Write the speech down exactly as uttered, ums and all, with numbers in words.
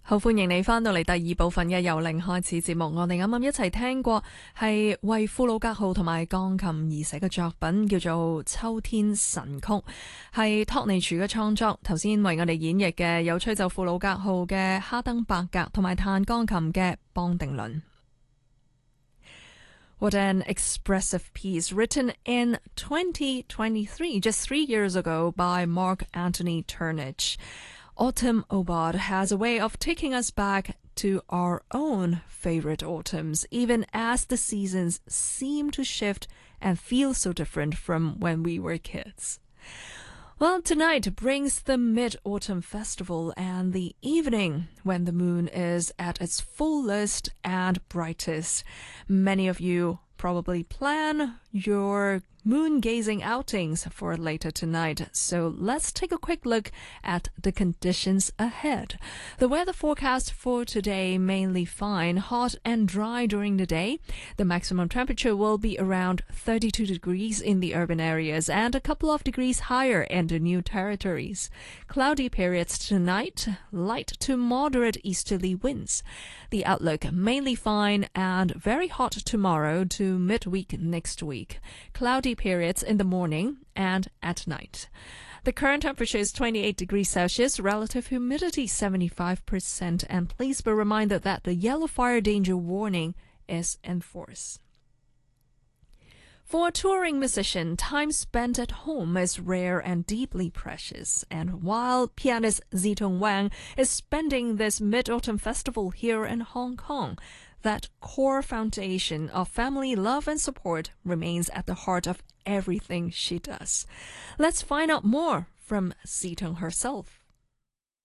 好歡迎你返到嚟第二部分嘅由零開始節目，我哋啱啱一齊聽過係為庫魯格號同埋鋼琴而寫嘅作品，叫做《秋天神曲》，係托尼廚嘅創作。頭先為我哋演繹嘅有吹奏庫魯格號嘅哈登伯格同埋彈鋼琴嘅邦定倫。What an expressive piece written in twenty twenty-three, just three years ago, by Mark Anthony Turnage. Autumn Obod has a way of taking us back to our own favorite autumns, even as the seasons seem to shift and feel so different from when we were kids. Well, tonight brings the Mid-Autumn Festival and the evening when the moon is at its fullest and brightest. Many of you probably plan your moon-gazing outings for later tonight, so let's take a quick look at the conditions ahead. The weather forecast for today mainly fine, hot and dry during the day. The maximum temperature will be around thirty-two degrees in the urban areas and a couple of degrees higher in the new territories. Cloudy periods tonight, light to moderate easterly winds. The outlook mainly fine and very hot tomorrow to midweek next week. Cloudy periods in the morning and at night. The current temperature is twenty-eight degrees Celsius, relative humidity seventy-five percent, and please be reminded that the yellow fire danger warning is in force. For a touring musician, time spent at home is rare and deeply precious. And while pianist Zitong Wang is spending this Mid-Autumn Festival here in Hong Kong, that core foundation of family love and support remains at the heart of everything she does. Let's find out more from Zitong herself.